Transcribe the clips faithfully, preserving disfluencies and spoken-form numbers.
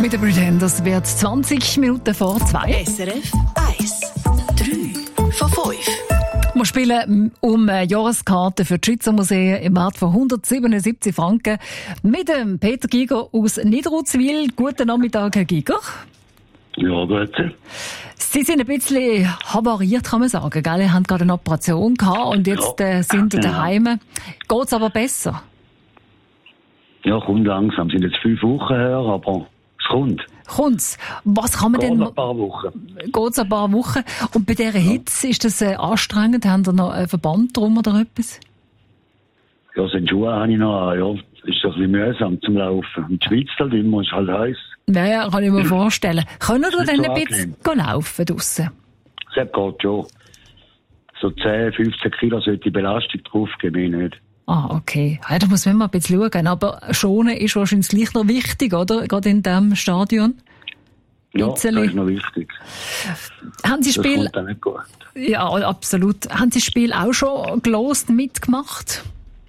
mit den Pretenders wird zwanzig Minuten vor zwei. S R F eins, drei von fünf. Wir spielen um Jahreskarte für die Schweizer Museen im Wert von hundertsiebenundsiebzig Franken mit dem Peter Giger aus Niederutzwil. Guten Nachmittag, Herr Giger. Ja, gut. Sie sind ein bisschen havariert, kann man sagen. Gell? Sie haben gerade eine Operation gehabt und jetzt äh, sind Sie genau. daheim. Geht's aber besser? Ja, kommt langsam. Sind jetzt fünf Wochen her, aber es kommt. Kommt's? Was kann man Geht denn... ein paar Wochen. Geht's ein paar Wochen. Und bei dieser Hitze, ist das äh, anstrengend? Haben Sie noch einen Verband drum oder etwas? Ja, so Schuhe habe ich noch an, ja. Das ist doch ein bisschen mühsam zum Laufen. Und die Schweiz halt immer, ist halt heiß. Ja, ja, kann ich mir vorstellen. Können Sie Nicht denn so ein bisschen angenehm. laufen draussen? Das geht schon. So zehn, fünfzehn Kilo sollte die Belastung draufgeben, ich nicht. Ah, okay. Ja, da muss man mal ein bisschen schauen. Aber schonen ist wahrscheinlich gleich noch wichtig, oder? Gerade in diesem Stadion. Ja, Bitzeli. das ist noch wichtig. Haben Sie Das Spiel... kommt dann nicht gut. Ja, absolut. Haben Sie das Spiel auch schon gelost mitgemacht?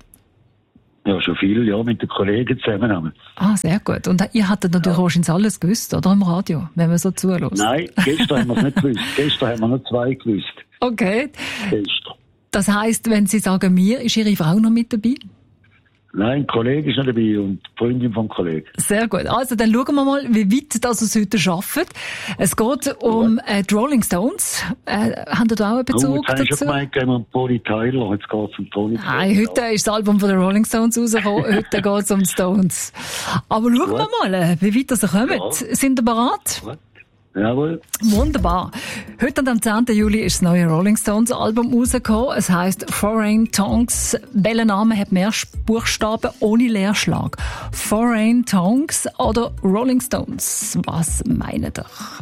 Ja, schon viel, ja, mit den Kollegen zusammen. Ah, sehr gut. Und ihr hattet natürlich Ja. wahrscheinlich alles gewusst, oder? Im Radio, wenn man so zuhört. Nein, gestern haben wir es nicht gewusst. Gestern haben wir noch zwei gewusst. Okay. Gestern. Das heisst, wenn Sie sagen mir, ist Ihre Frau noch mit dabei? Nein, ein Kollege ist noch dabei und die Freundin vom Kollegen. Sehr gut. Also, dann schauen wir mal, wie weit das es heute schaffen. Es geht um äh, die Rolling Stones. Äh, haben Sie da auch einen Bezug Oh, jetzt habe ich dazu? schon gemeint, gehen wir um Bonnie Tyler. Jetzt geht es um Bonnie Tyler. Nein, heute ist das Album von den Rolling Stones rausgekommen. Heute geht es um die Stones. Aber schauen wir mal, äh, wie weit das kommen. Ja. Sind Sie bereit? Jawohl. Wunderbar. Heute am zehnten Juli ist das neue Rolling Stones Album rausgekommen. Es heisst Foreign Tongues. Welcher Name hat mehr Buchstaben ohne Leerschlag? Foreign Tongues oder Rolling Stones? Was meinen ihr?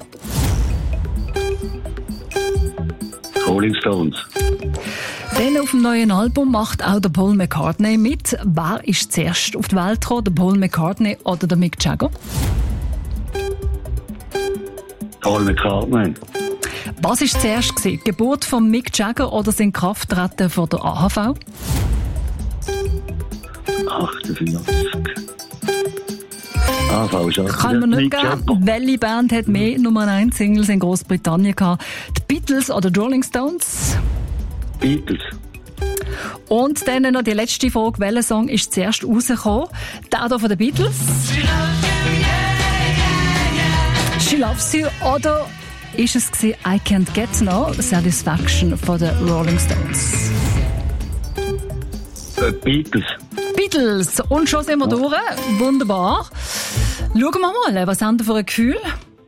Rolling Stones. Dann auf dem neuen Album macht auch der Paul McCartney mit. Wer ist zuerst auf die Welt gekommen? Der Paul McCartney oder der Mick Jagger? Paul McCartney. Was war zuerst gewesen? Die Geburt von Mick Jagger oder sein Krafttreten von der A H V? achtundvierzig. A V ist auch Kann man nicht geben. Welche Band hat mehr Nummer eins Singles in Großbritannien gehabt? Die Beatles oder die Rolling Stones? Beatles. Und dann noch die letzte Frage. Welcher Song ist zuerst rausgekommen? Der hier von den Beatles? She Loves You. Oder ist es gewesen, I Can't Get No Satisfaction von den Rolling Stones? Äh, Beatles. Beatles. Und schon sind wir durch. Wunderbar. Schauen wir mal, was haben wir für ein Gefühl?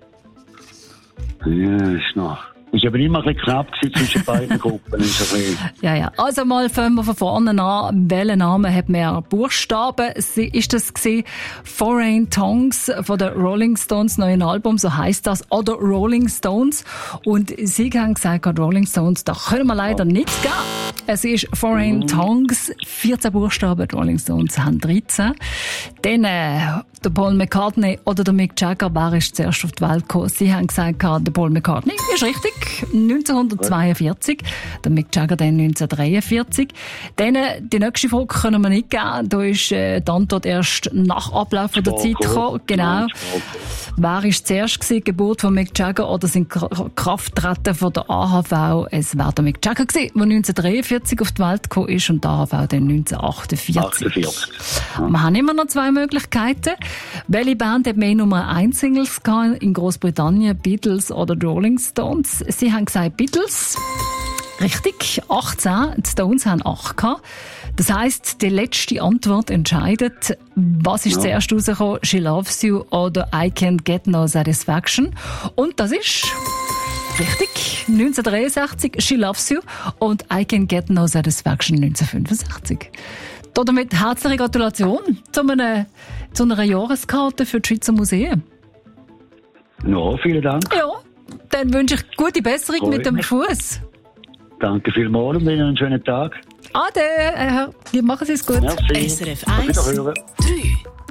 Ja, ist noch. Ist aber immer ein bisschen knapp gewesen zwischen beiden Gruppen. Ist ein bisschen. Ja, ja. Also mal fangen wir von vorne an. Welcher Name hat mehr Buchstaben? Sie- Ist das gewesen Foreign Tongues von der Rolling Stones neuen Album? So heisst das. Oder Rolling Stones. Und Sie haben gesagt, Rolling Stones, da können wir leider nicht gehen. Es ist Foreign Tongues, vierzehn Buchstaben. Die Rolling Stones haben dreizehn. Dann äh, der Paul McCartney oder der Mick Jagger, wer ist zuerst auf die Welt gekommen? Sie haben gesagt, der Paul McCartney ist richtig. neunzehnhundertzweiundvierzig. Der Mick Jagger dann neunzehnhundertdreiundvierzig. Dann, äh, die nächste Frage können wir nicht geben. Da ist äh, die Antwort erst nach Ablauf der Zeit gekommen. Genau. Wer ist zuerst gewesen? Geburt von Mick Jagger oder sein K- Krafttreten von der A H V? Es war der Mick Jagger gewesen, der neunzehnhundertdreiundvierzig auf die Welt gekommen ist und die A H V dann neunzehnhundertachtundvierzig. achtundvierzig. Wir haben immer noch zwei Möglichkeiten. Welche Band hat mehr Nummer eins Singles gehabt in Großbritannien? Beatles oder die Rolling Stones? Sie haben gesagt Beatles. Richtig, achtzehn. Die Stones haben acht gehabt. Das heisst, die letzte Antwort entscheidet, was ist Ja. zuerst rausgekommen? She Loves You oder I Can't Get No Satisfaction. Und das ist richtig. neunzehnhundertdreiundsechzig, She Loves You und I Can't Get No Satisfaction neunzehnhundertfünfundsechzig. Damit herzliche Gratulation zu einer, zu einer Jahreskarte für die Schweizer Museen. Ja, vielen Dank. Ja, dann wünsche ich gute Besserung Freut mit dem mich. Fuß. Danke vielmals und Ihnen einen schönen Tag. Ade, äh, machen Sie es gut. Merci. S R F Auf eins, Wiederhören. drei